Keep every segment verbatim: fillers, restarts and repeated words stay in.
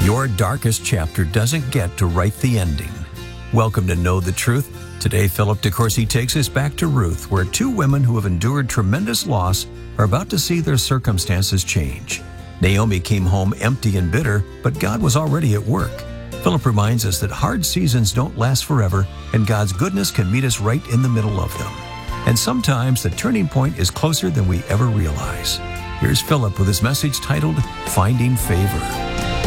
Your darkest chapter doesn't get to write the ending. Welcome to Know the Truth. Today, Philip DeCourcy takes us back to Ruth, where two women who have endured tremendous loss are about to see their circumstances change. Naomi came home empty and bitter, but God was already at work. Philip reminds us that hard seasons don't last forever, and God's goodness can meet us right in the middle of them. And sometimes the turning point is closer than we ever realize. Here's Philip with his message titled, Finding Favor.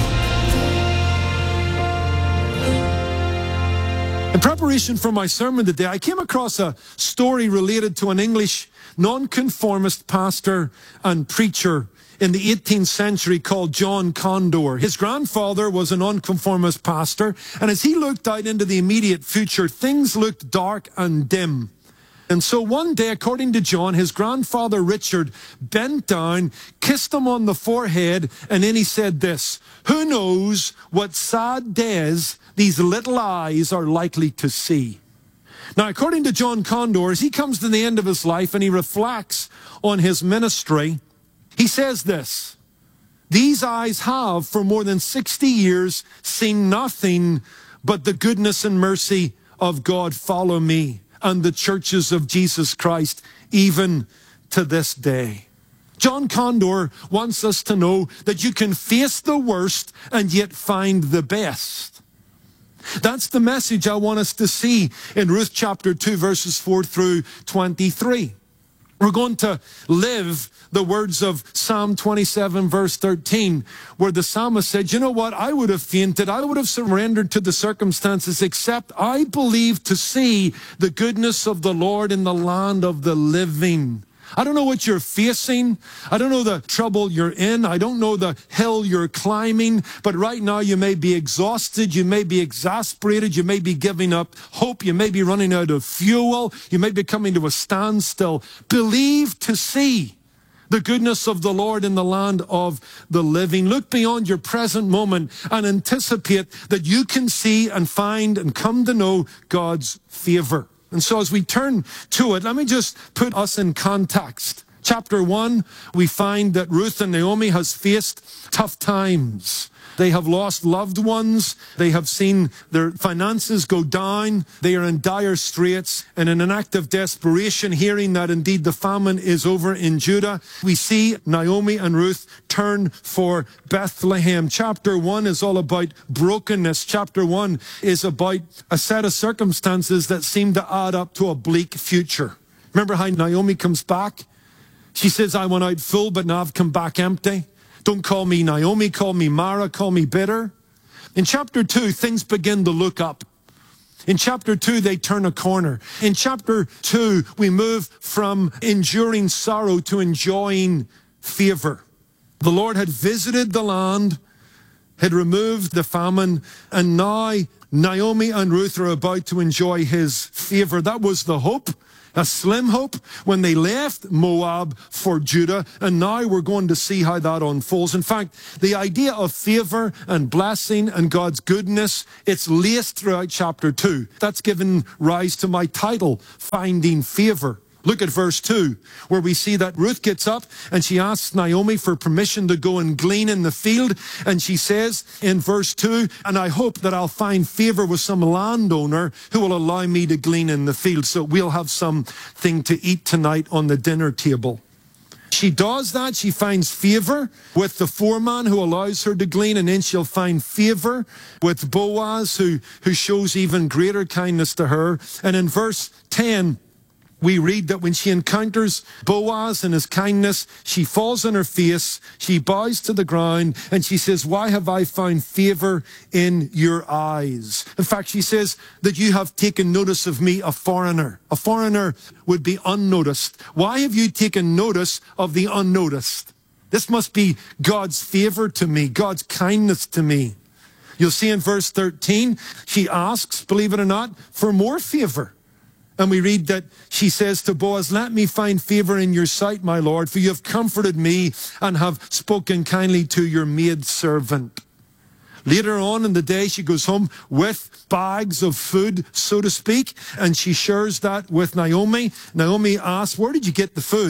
In preparation for my sermon today, I came across a story related to an English nonconformist pastor and preacher in the eighteenth century called John Condor. His grandfather was a nonconformist pastor, and as he looked out into the immediate future, things looked dark and dim. And so one day, according to John, his grandfather Richard bent down, kissed him on the forehead, and then he said this, "Who knows what sad days these little eyes are likely to see?" Now, according to John Condor, as he comes to the end of his life and he reflects on his ministry, he says this, "These eyes have for more than sixty years seen nothing but the goodness and mercy of God follow me and the churches of Jesus Christ, even to this day." John Condor wants us to know that you can face the worst and yet find the best. That's the message I want us to see in Ruth chapter two, verses four through twenty-three. We're going to live the words of Psalm twenty-seven, verse thirteen, where the psalmist said, "You know what? I would have fainted. I would have surrendered to the circumstances, except I believe to see the goodness of the Lord in the land of the living." I don't know what you're facing. I don't know the trouble you're in. I don't know the hill you're climbing. But right now you may be exhausted. You may be exasperated. You may be giving up hope. You may be running out of fuel. You may be coming to a standstill. Believe to see the goodness of the Lord in the land of the living. Look beyond your present moment and anticipate that you can see and find and come to know God's favor. And so as we turn to it, let me just put us in context. Chapter one, we find that Ruth and Naomi has faced tough times. They have lost loved ones. They have seen their finances go down. They are in dire straits. And in an act of desperation, hearing that indeed the famine is over in Judah, we see Naomi and Ruth turn for Bethlehem. Chapter one is all about brokenness. Chapter one is about a set of circumstances that seem to add up to a bleak future. Remember how Naomi comes back? She says, "I went out full, but now I've come back empty. Don't call me Naomi, call me Mara, call me bitter." In chapter two, things begin to look up. In chapter two, they turn a corner. In chapter two, we move from enduring sorrow to enjoying favor. The Lord had visited the land, had removed the famine, and now Naomi and Ruth are about to enjoy his favor. That was the hope. A slim hope when they left Moab for Judah, and now we're going to see how that unfolds. In fact, the idea of favor and blessing and God's goodness, it's laced throughout chapter two. That's given rise to my title, Finding Favor. Look at verse two, where we see that Ruth gets up and she asks Naomi for permission to go and glean in the field. And she says in verse two, "And I hope that I'll find favor with some landowner who will allow me to glean in the field, so we'll have something to eat tonight on the dinner table." She does that. She finds favor with the foreman who allows her to glean, and then she'll find favor with Boaz, who, who shows even greater kindness to her. And in verse ten, we read that when she encounters Boaz and his kindness, she falls on her face, she bows to the ground, and she says, "Why have I found favor in your eyes?" In fact, she says that you have taken notice of me, a foreigner. A foreigner would be unnoticed. Why have you taken notice of the unnoticed? This must be God's favor to me, God's kindness to me. You'll see in verse thirteen, she asks, believe it or not, for more favor. And we read that she says to Boaz, "Let me find favor in your sight, my Lord, for you have comforted me and have spoken kindly to your maidservant." Later on in the day, she goes home with bags of food, so to speak, and she shares that with Naomi. Naomi asks, "Where did you get the food?"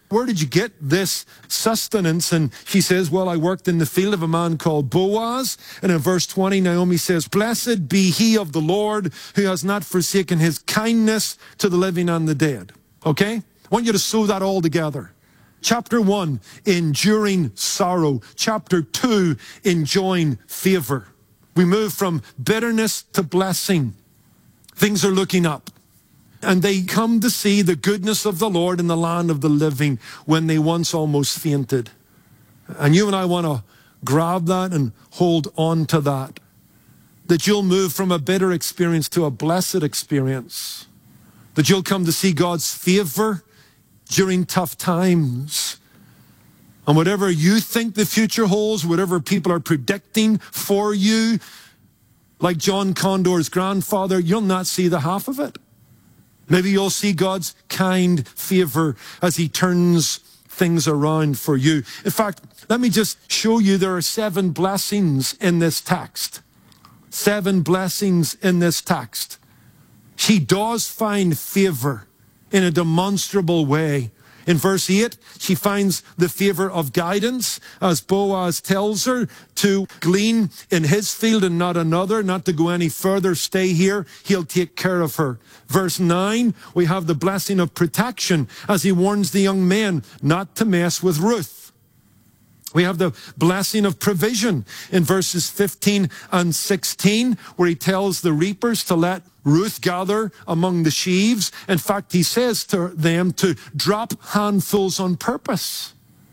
where did you get this sustenance? And she says, well, I worked in the field of a man called Boaz. And in verse twenty, Naomi says, blessed be he of the Lord who has not forsaken his kindness to the living and the dead. Okay? I want you to sew that all together. Chapter one, enduring sorrow. Chapter two, enjoying favor. We move from bitterness to blessing. Things are looking up. And they come to see the goodness of the Lord in the land of the living when they once almost fainted. And you and I want to grab that and hold on to that. That you'll move from a bitter experience to a blessed experience. That you'll come to see God's favor during tough times. And whatever you think the future holds, whatever people are predicting for you, like John Condor's grandfather, you'll not see the half of it. Maybe you'll see God's kind favor as he turns things around for you. In fact, let me just show you there are seven blessings in this text. Seven blessings in this text. She does find favor in a demonstrable way. In verse eight, she finds the favor of guidance as Boaz tells her to glean in his field and not another, not to go any further, stay here, he'll take care of her. Verse nine, we have the blessing of protection as he warns the young men not to mess with Ruth. We have the blessing of provision in verses fifteen and sixteen, where he tells the reapers to let Ruth gather among the sheaves. In fact, he says to them to drop handfuls on purpose.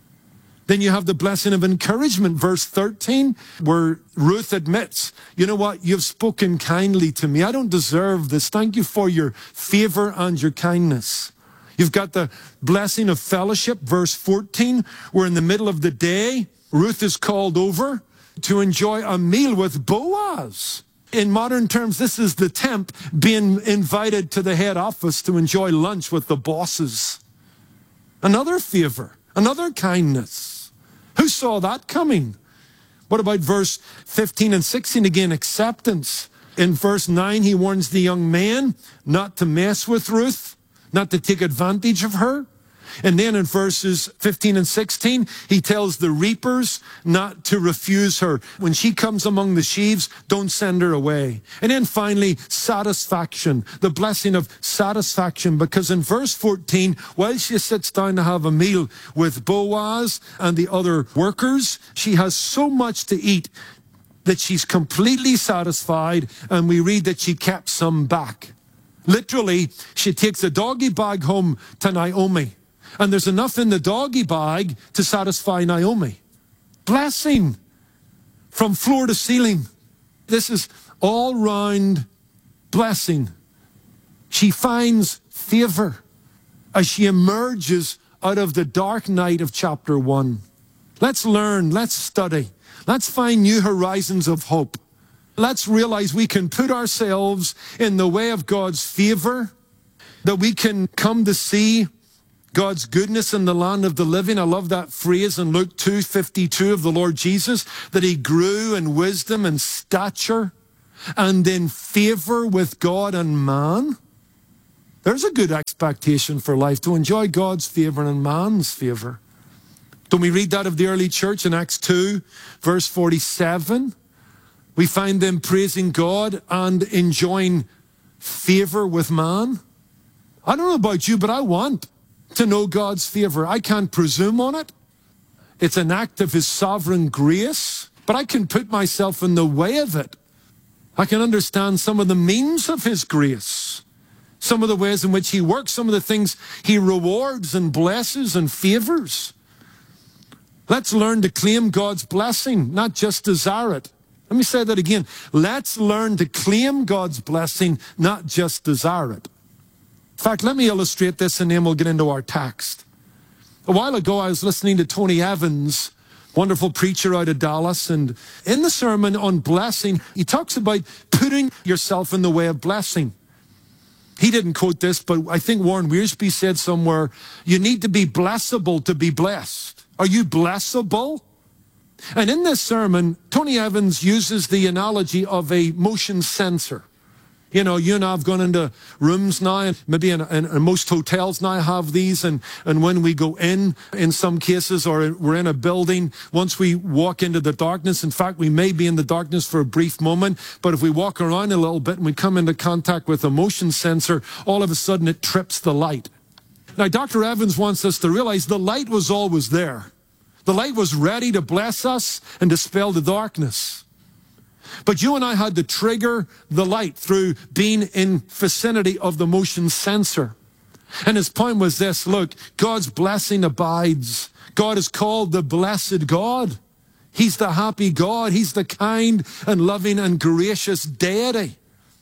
Then you have the blessing of encouragement, verse thirteen, where Ruth admits, you know what, you've spoken kindly to me. I don't deserve this. Thank you for your favor and your kindness. You've got the blessing of fellowship, verse fourteen, where in the middle of the day, Ruth is called over to enjoy a meal with Boaz. In modern terms, this is the temp being invited to the head office to enjoy lunch with the bosses. Another favor, another kindness. Who saw that coming? What about verse fifteen and sixteen? Again, acceptance. In verse nine, he warns the young man not to mess with Ruth, not to take advantage of her. And then in verses fifteen and sixteen, he tells the reapers not to refuse her. When she comes among the sheaves, don't send her away. And then finally, satisfaction, the blessing of satisfaction, because in verse fourteen, while she sits down to have a meal with Boaz and the other workers, she has so much to eat that she's completely satisfied, and we read that she kept some back. Literally, she takes a doggy bag home to Naomi. And there's enough in the doggy bag to satisfy Naomi. Blessing from floor to ceiling. This is all-round blessing. She finds favor as she emerges out of the dark night of chapter one. Let's learn, let's study, let's find new horizons of hope. Let's realize we can put ourselves in the way of God's favor, that we can come to see God's goodness in the land of the living. I love that phrase in Luke two fifty-two of the Lord Jesus, that he grew in wisdom and stature and in favor with God and man. There's a good expectation for life, to enjoy God's favor and man's favor. Don't we read that of the early church in Acts two, verse forty-seven? We find them praising God and enjoying favor with man. I don't know about you, but I want to know God's favor. I can't presume on it. It's an act of his sovereign grace, but I can put myself in the way of it. I can understand some of the means of his grace, some of the ways in which he works, some of the things he rewards and blesses and favors. Let's learn to claim God's blessing, not just desire it. Let me say that again. Let's learn to claim God's blessing, not just desire it. In fact, let me illustrate this and then we'll get into our text. A while ago, I was listening to Tony Evans, wonderful preacher out of Dallas, and in the sermon on blessing, he talks about putting yourself in the way of blessing. He didn't quote this, but I think Warren Wiersbe said somewhere, you need to be blessable to be blessed. Are you blessable? And in this sermon, Tony Evans uses the analogy of a motion sensor. You know, you and I have gone into rooms now, and maybe in, in, in most hotels now have these, and, and when we go in, in some cases, or we're in a building, once we walk into the darkness, in fact, we may be in the darkness for a brief moment, but if we walk around a little bit and we come into contact with a motion sensor, all of a sudden it trips the light. Now, Doctor Evans wants us to realize the light was always there. The light was ready to bless us and dispel the darkness. But you and I had to trigger the light through being in vicinity of the motion sensor. And his point was this: look, God's blessing abides. God is called the blessed God. He's the happy God. He's the kind and loving and gracious deity.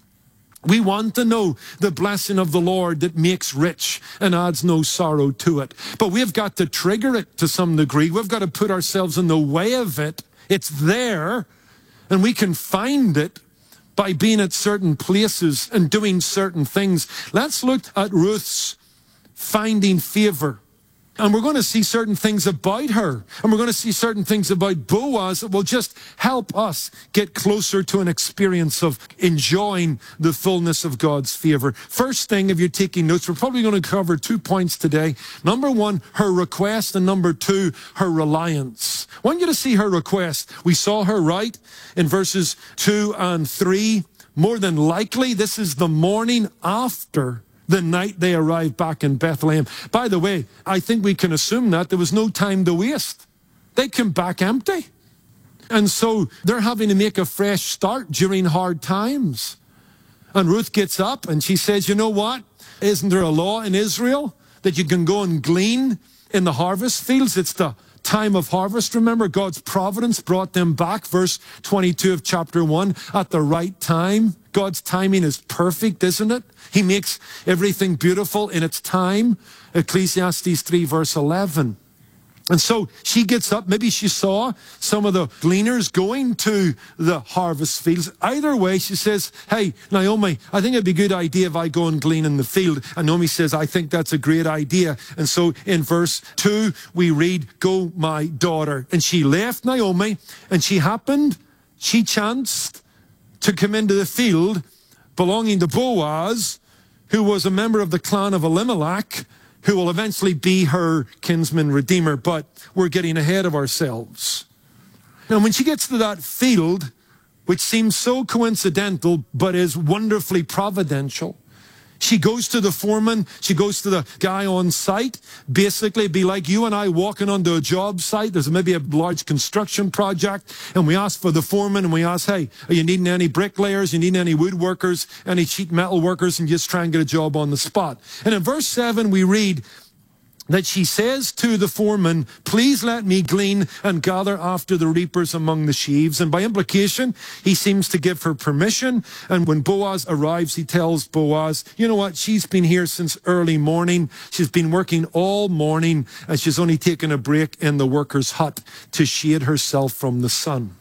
We want to know the blessing of the Lord that makes rich and adds no sorrow to it. But we've got to trigger it to some degree. We've got to put ourselves in the way of it. It's there. And we can find it by being at certain places and doing certain things. Let's look at Ruth's finding favor. And we're going to see certain things about her. And we're going to see certain things about Boaz that will just help us get closer to an experience of enjoying the fullness of God's favor. First thing, if you're taking notes, we're probably going to cover two points today. Number one, her request, and number two, her reliance. I want you to see her request. We saw her right in verses two and three. More than likely, this is the morning after the night they arrived back in Bethlehem. By the way, I think we can assume that there was no time to waste. They came back empty. And so they're having to make a fresh start during hard times. And Ruth gets up and she says, you know what? Isn't there a law in Israel that you can go and glean in the harvest fields? It's the time of harvest. Remember, God's providence brought them back. Verse twenty-two of chapter one, at the right time. God's timing is perfect, isn't it? He makes everything beautiful in its time. Ecclesiastes three verse eleven. And so she gets up. Maybe she saw some of the gleaners going to the harvest fields. Either way, she says, hey, Naomi, I think it'd be a good idea if I go and glean in the field. And Naomi says, I think that's a great idea. And so in verse two, we read, go, my daughter. And she left Naomi, and she happened, she chanced to come into the field belonging to Boaz, who was a member of the clan of Elimelech, who will eventually be her kinsman redeemer. But we're getting ahead of ourselves. Now, when she gets to that field, which seems so coincidental, but is wonderfully providential, she goes to the foreman, she goes to the guy on site. Basically, it'd be like you and I walking onto a job site. There's maybe a large construction project, and we ask for the foreman, and we ask, hey, are you needing any bricklayers? You needing any woodworkers, any sheet metal workers, and just try and get a job on the spot. And in verse seven, we read that she says to the foreman, please let me glean and gather after the reapers among the sheaves. And by implication, he seems to give her permission. And when Boaz arrives, he tells Boaz, you know what? She's been here since early morning. She's been working all morning, and she's only taken a break in the worker's hut to shade herself from the sun.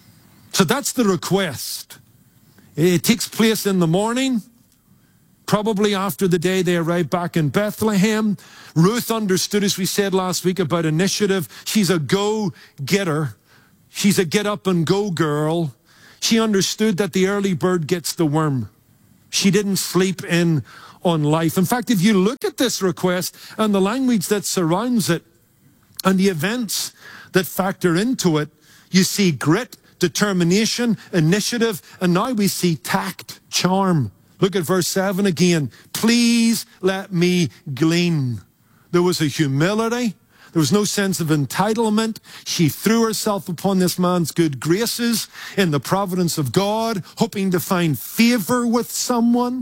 So that's the request. It takes place in the morning, probably after the day they arrived back in Bethlehem. Ruth understood, as we said last week, about initiative. She's a go-getter. She's a get-up-and-go girl. She understood that the early bird gets the worm. She didn't sleep in on life. In fact, if you look at this request and the language that surrounds it and the events that factor into it, you see grit, determination, initiative, and now we see tact, charm. Look at verse seven again. Please let me glean. There was a humility. There was no sense of entitlement. She threw herself upon this man's good graces in the providence of God, hoping to find favor with someone.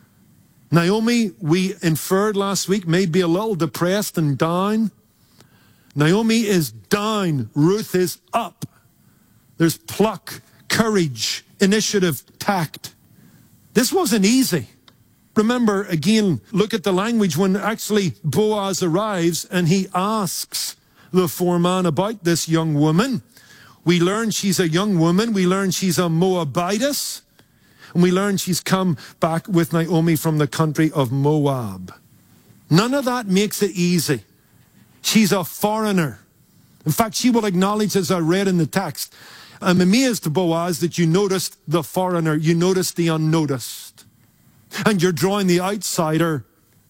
Naomi, we inferred last week, may be a little depressed and down. Naomi is down. Ruth is up. There's pluck, courage, initiative, tact. This wasn't easy. Remember, again, look at the language when actually Boaz arrives and he asks the foreman about this young woman. We learn she's a young woman. We learn she's a Moabitess. And we learn she's come back with Naomi from the country of Moab. None of that makes it easy. She's a foreigner. In fact, she will acknowledge, as I read in the text, I'm amazed, Boaz, that you noticed the foreigner, you noticed the unnoticed. And you're drawing the outsider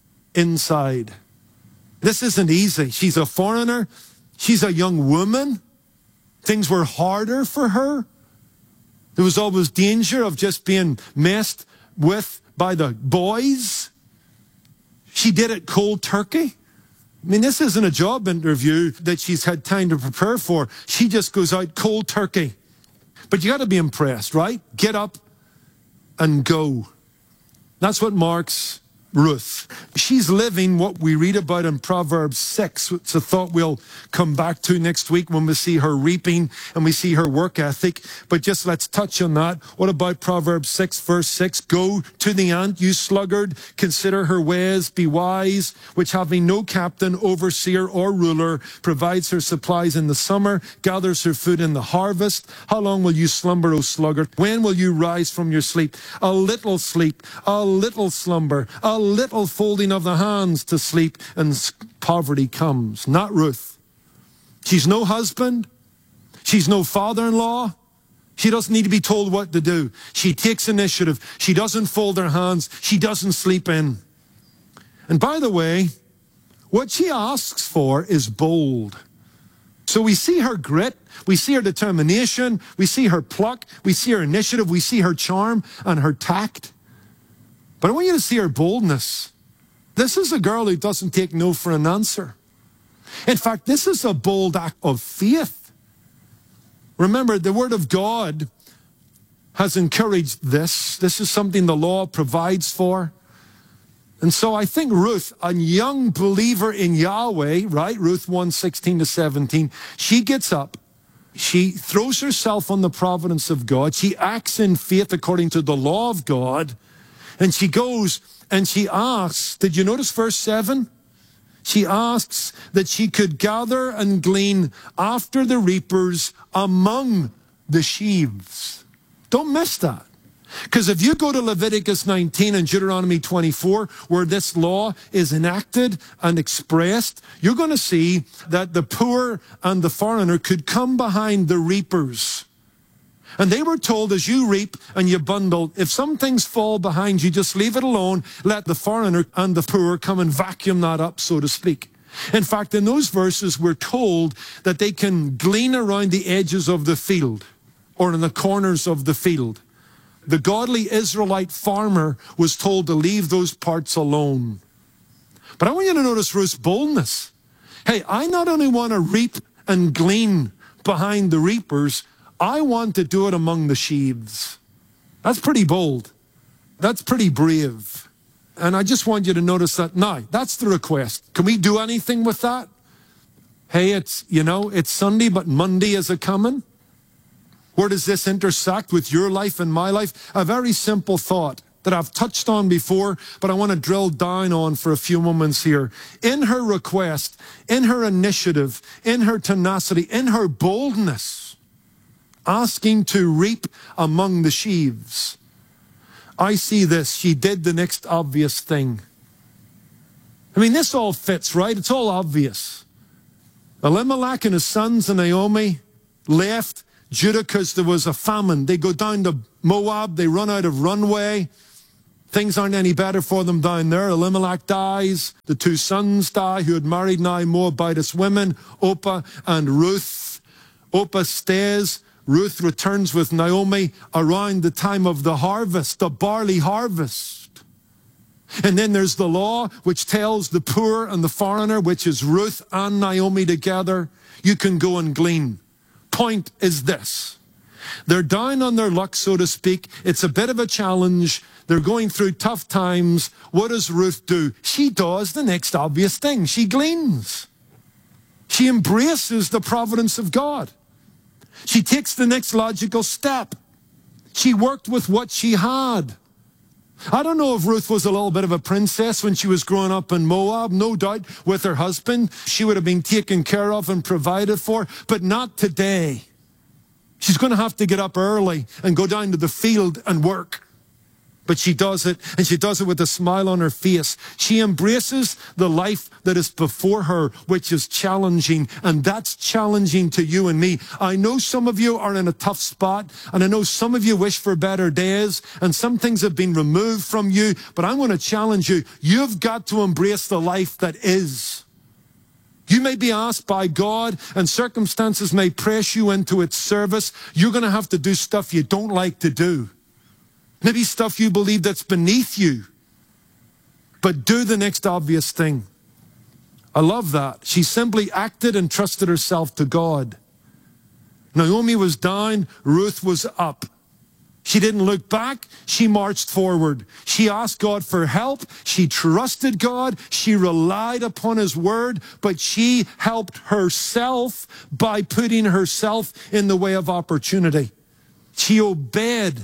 inside. This isn't easy. She's a foreigner. She's a young woman. Things were harder for her. There was always danger of just being messed with by the boys. She did it cold turkey. I mean, this isn't a job interview that she's had time to prepare for. She just goes out cold turkey. But you got to be impressed, right? Get up and go. That's what marks Ruth. She's living what we read about in Proverbs six. It's a thought we'll come back to next week when we see her reaping and we see her work ethic. But just let's touch on that. What about Proverbs six, verse six? Go to the ant, you sluggard. Consider her ways. Be wise, which having no captain, overseer, or ruler, provides her supplies in the summer, gathers her food in the harvest. How long will you slumber, O sluggard? When will you rise from your sleep? A little sleep, a little slumber, a little folding of the hands to sleep, and poverty comes. Not Ruth. She's no husband. She's no father-in-law. She doesn't need to be told what to do. She takes initiative. She doesn't fold her hands. She doesn't sleep in. And by the way, what she asks for is bold. So we see her grit. We see her determination. We see her pluck. We see her initiative. We see her charm and her tact. But I want you to see her boldness. This is a girl who doesn't take no for an answer. In fact, this is a bold act of faith. Remember, the Word of God has encouraged this. This is something the law provides for. And so I think Ruth, a young believer in Yahweh, right? Ruth one, sixteen to seventeen, she gets up. She throws herself on the providence of God. She acts in faith according to the law of God. And she goes and she asks, did you notice verse seven? She asks that she could gather and glean after the reapers among the sheaves. Don't miss that. Because if you go to Leviticus nineteen and Deuteronomy twenty-four, where this law is enacted and expressed, you're going to see that the poor and the foreigner could come behind the reapers. And they were told, as you reap and you bundle, if some things fall behind you, just leave it alone. Let the foreigner and the poor come and vacuum that up, so to speak. In fact, in those verses, we're told that they can glean around the edges of the field or in the corners of the field. The godly Israelite farmer was told to leave those parts alone. But I want you to notice Ruth's boldness. Hey, I not only want to reap and glean behind the reapers, I want to do it among the sheaves. That's pretty bold. That's pretty brave. And I just want you to notice that now. That's the request. Can we do anything with that? Hey, it's, you know, it's Sunday, but Monday is a coming. Where does this intersect with your life and my life? A very simple thought that I've touched on before, but I want to drill down on for a few moments here. In her request, in her initiative, in her tenacity, in her boldness, asking to reap among the sheaves, I see this. She did the next obvious thing. I mean, this all fits, right? It's all obvious. Elimelech and his sons and Naomi left Judah because there was a famine. They go down to Moab. They run out of runway. Things aren't any better for them down there. Elimelech dies. The two sons die who had married now Moabitess women, Orpah and Ruth. Orpah stays. Ruth returns with Naomi around the time of the harvest, the barley harvest. And then there's the law, which tells the poor and the foreigner, which is Ruth and Naomi together, you can go and glean. Point is this. They're down on their luck, so to speak. It's a bit of a challenge. They're going through tough times. What does Ruth do? She does the next obvious thing. She gleans. She embraces the providence of God. She takes the next logical step. She worked with what she had. I don't know if Ruth was a little bit of a princess when she was growing up in Moab. No doubt with her husband, she would have been taken care of and provided for, but not today. She's going to have to get up early and go down to the field and work. But she does it, and she does it with a smile on her face. She embraces the life that is before her, which is challenging, and that's challenging to you and me. I know some of you are in a tough spot, and I know some of you wish for better days, and some things have been removed from you, but I want to challenge you. You've got to embrace the life that is. You may be asked by God, and circumstances may press you into its service. You're going to have to do stuff you don't like to do. Maybe stuff you believe that's beneath you. But do the next obvious thing. I love that. She simply acted and trusted herself to God. Naomi was down, Ruth was up. She didn't look back, she marched forward. She asked God for help, she trusted God, she relied upon His word, but she helped herself by putting herself in the way of opportunity. She obeyed.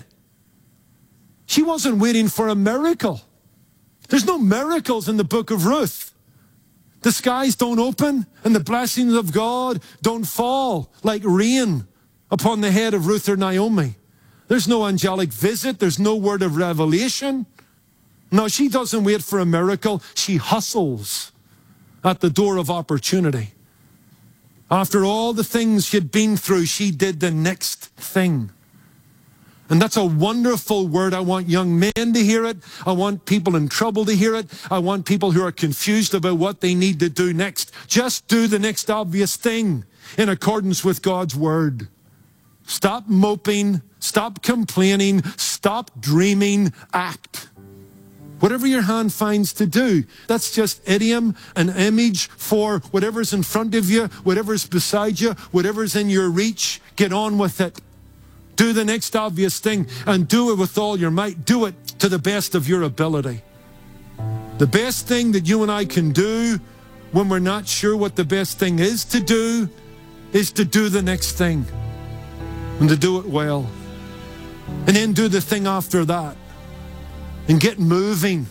She wasn't waiting for a miracle. There's no miracles in the book of Ruth. The skies don't open and the blessings of God don't fall like rain upon the head of Ruth or Naomi. There's no angelic visit. There's no word of revelation. No, she doesn't wait for a miracle. She hustles at the door of opportunity. After all the things she'd been through, she did the next thing. And that's a wonderful word. I want young men to hear it. I want people in trouble to hear it. I want people who are confused about what they need to do next. Just do the next obvious thing in accordance with God's word. Stop moping. Stop complaining. Stop dreaming. Act. Whatever your hand finds to do, that's just idiom, an image for whatever's in front of you, whatever's beside you, whatever's in your reach. Get on with it. Do the next obvious thing and do it with all your might. Do it to the best of your ability. The best thing that you and I can do when we're not sure what the best thing is to do is to do the next thing and to do it well. And then do the thing after that and get moving.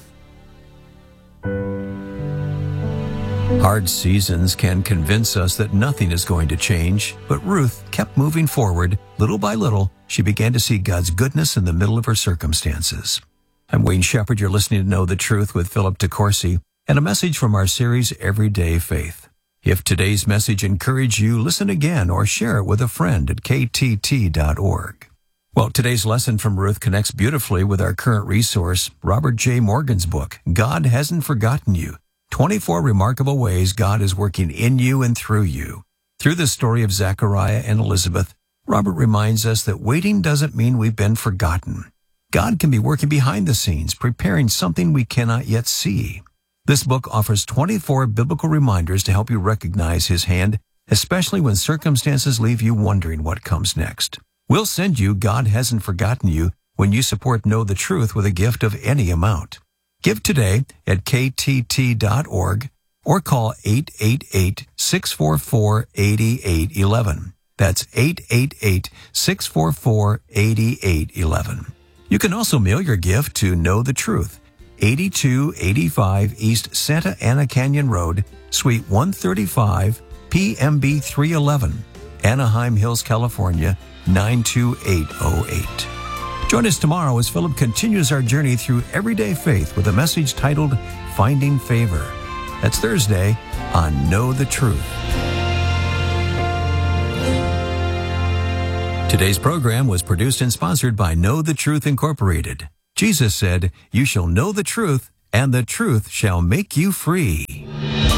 Hard seasons can convince us that nothing is going to change, but Ruth kept moving forward. Little by little, she began to see God's goodness in the middle of her circumstances. I'm Wayne Shepherd. You're listening to Know the Truth with Philip DeCourcy, and a message from our series, Everyday Faith. If today's message encouraged you, listen again or share it with a friend at K T T dot org. Well, today's lesson from Ruth connects beautifully with our current resource, Robert J. Morgan's book, God Hasn't Forgotten You. twenty-four Remarkable Ways God is Working in You and Through You. Through the story of Zechariah and Elizabeth, Robert reminds us that waiting doesn't mean we've been forgotten. God can be working behind the scenes, preparing something we cannot yet see. This book offers twenty-four biblical reminders to help you recognize His hand, especially when circumstances leave you wondering what comes next. We'll send you God Hasn't Forgotten You when you support Know the Truth with a gift of any amount. Give today at K T T dot org or call eight eight eight, six four four, eight eight one one. That's eight eight eight, six four four, eight eight one one. You can also mail your gift to Know the Truth, eighty-two eighty-five East Santa Ana Canyon Road, Suite one thirty-five, P M B three eleven, Anaheim Hills, California, nine two eight oh eight. Join us tomorrow as Philip continues our journey through everyday faith with a message titled Finding Favor. That's Thursday on Know the Truth. Today's program was produced and sponsored by Know the Truth Incorporated. Jesus said, "You shall know the truth, and the truth shall make you free."